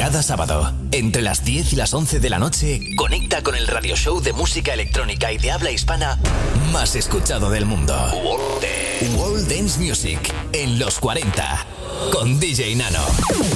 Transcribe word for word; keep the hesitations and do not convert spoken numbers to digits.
Cada sábado, entre las diez y las once de la noche, conecta con el radio show de música electrónica y de habla hispana más escuchado del mundo. World Dance Music en los cuarenta con D J Nano.